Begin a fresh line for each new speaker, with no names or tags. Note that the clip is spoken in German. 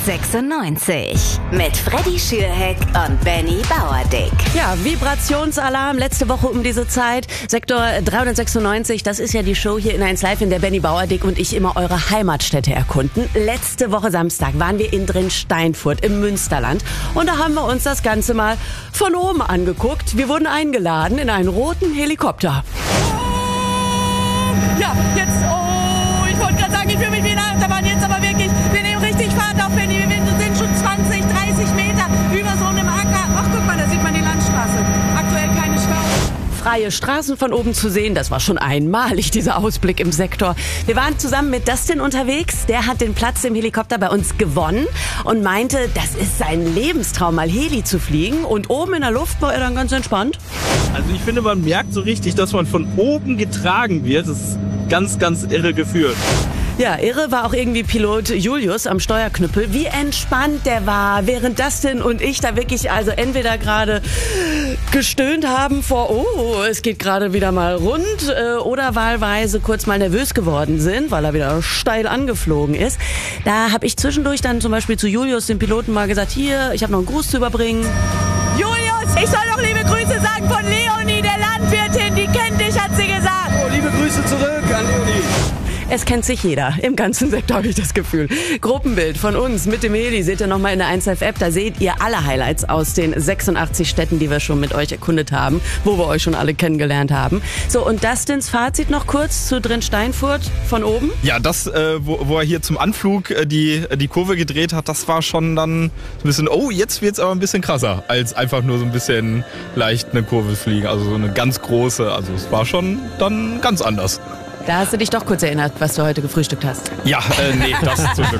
396 mit Freddy Schürheck und Benny Bauerdick.
Ja, Vibrationsalarm letzte Woche um diese Zeit. Sektor 396, das ist ja die Show hier in 1 Live, in der Benny Bauerdick und ich immer eure Heimatstädte erkunden. Letzte Woche Samstag waren wir in Drinsteinfurt im Münsterland und da haben wir uns das Ganze mal von oben angeguckt. Wir wurden eingeladen in einen roten Helikopter.
Ja, jetzt, ich wollte gerade sagen, ich fühle mich wie eine Achterbahn, jetzt aber wirklich, wir nehmen richtig Fahrt auf, Benny, wir sind schon 20, 30 Meter über so einem Acker. Ach, guck mal, da sieht man die Landstraße. Aktuell keine Stau.
Freie Straßen von oben zu sehen, das war schon einmalig, dieser Ausblick im Sektor. Wir waren zusammen mit Dustin unterwegs, der hat den Platz im Helikopter bei uns gewonnen und meinte, das ist sein Lebenstraum, mal Heli zu fliegen, und oben in der Luft war er dann ganz entspannt.
Also ich finde, man merkt so richtig, dass man von oben getragen wird. Das ist ganz, ganz irre Gefühl.
Ja, irre war auch irgendwie Pilot Julius am Steuerknüppel. Wie entspannt der war, während Dustin und ich da wirklich also entweder gerade gestöhnt haben vor, es geht gerade wieder mal rund, oder wahlweise kurz mal nervös geworden sind, weil er wieder steil angeflogen ist. Da habe ich zwischendurch dann zum Beispiel zu Julius, dem Piloten, mal gesagt, hier, ich habe noch einen Gruß zu überbringen.
Julius, ich soll noch liebe Grüße sagen von Leonie, der Landwirtin, die kennt dich, hat sie gesagt.
Oh, liebe Grüße zurück an Leonie.
Es kennt sich jeder. Im ganzen Sektor habe ich das Gefühl. Gruppenbild von uns mit dem Heli seht ihr nochmal in der 1Live-App. Da seht ihr alle Highlights aus den 86 Städten, die wir schon mit euch erkundet haben, wo wir euch schon alle kennengelernt haben. So, und Dustins Fazit noch kurz zu Drinsteinfurt von oben.
Ja, das, wo er hier zum Anflug die Kurve gedreht hat, das war schon dann ein bisschen, jetzt wird's aber ein bisschen krasser, als einfach nur so ein bisschen leicht eine Kurve fliegen. Also so eine ganz große, also es war schon dann ganz anders.
Da hast du dich doch kurz erinnert, was du heute gefrühstückt hast.
Ja, nee, das zum Glück